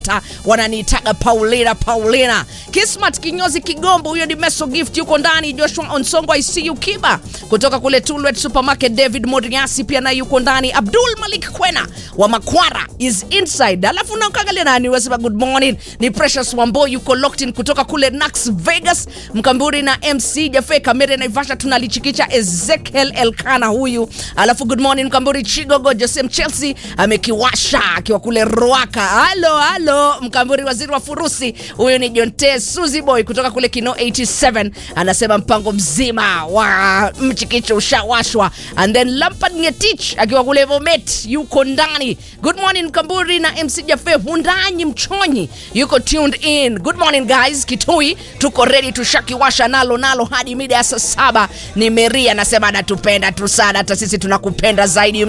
wananiitaga Paulina Kismat Kinyozi Kigombo, huyo ni Meso Gift yuko ndani. Joshua Onsongo ICU Kiba kutoka kule Tulwet Supermarket, David Moriasi pia na yuko ndani. Abdul Malik Kwena wa Makwara is inside. Alafu unaangalia nani wasema good morning ni Precious Wambo yuko locked in kutoka kule Nax Vegas. Mkamburi na MC Jafe Kamere na Ivasha tunalichikicha Ezekiel Elkana huyu. Alafu good morning Mkamburi Chigogo Joseph Chelsea amekiwasha akiwa kule Ruaka. Halo Mkamburi waziri wa furusi huyu ni Jonte Suzy Boy kutoka kule Kino 87 anasema mpango mzima wa mchikicho ushawashwa. And then Lampard Ngetich akiwa kule Vomet yuko ndani. Good morning Mkamburi na MC Jafe Hundanyi Mchonyi yuko tuned in. Good morning guys, Kitui tuko ready tushakiwasha nalo hadi mida ya saa 7. Ni Meria anasema anatupenda tu sana, hata sisi tunakupenda zaidi.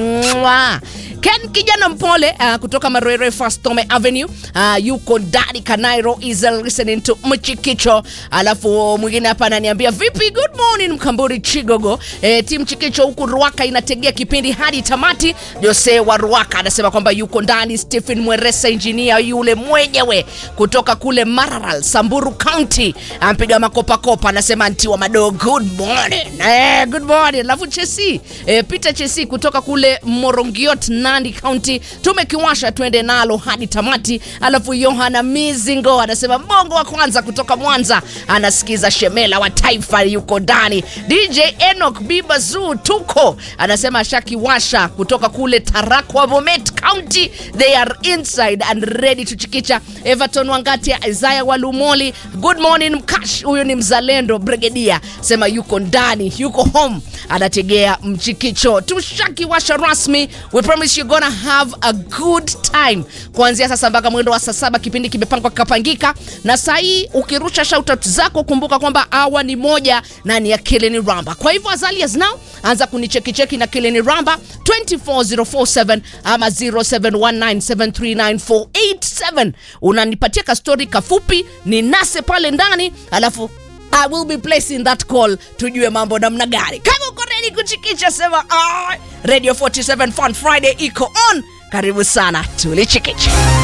Ken kijana mpole kutoka Marwere First Tome Avenue yuko Daddy Kanairo is listening to Mchikicho. Alafu mwingine hapa ananiambia vipi, good morning Mkamburi Chigogo, team Chikicho huku Ruaka inategea kipindi hadi tamati. Jose wa Ruaka anasema kwamba yuko ndani. Stephen Mweresa engineer yule mwenyewe kutoka kule Mararal Samburu County ampiga makopa anasema anti wa Mado good morning. Good morning. Alafu Chesi Peter Chesi kutoka kule Morongiot Nandi County tumekiwasha twende nalo hadi tamati. Alafu Yohana Mizingo anasema bongo wa kwanza kutoka Mwanza anasikiza Shemela wa Taifa yuko ndani. DJ Enoch Bibazu tuko anasema shakiwasha kutoka kule Tarakwa Bomet County, they are inside and ready to chikicha. Everton Wangatia Isaiah Walumoli good morning Mkash, huyo ni mzalendo Brigadier sema yuko ndani, yuko home anategea Mchikicho. Tushakiwasha rasmi. We promise you're gonna have a good time kuanzia sasa mpaka mwendo wa saa 7. Kipindi kimepangwa kapangika, na saa hii ukirusha shoutout zako kumbuka kwamba awa ni moja na ni ya Kileni Ramba. Kwa hivyo as early as now anza kunicheki na Kileni Ramba 24047 ama 0719739487. Unanipatia ka story kafupi ni nase pale ndani, alafu I will be placing that call tujue mambo namna gani. Kama uko ready kuchikicha sema Radio 47 Fun Friday iko on. Karibu sana tulichikicha.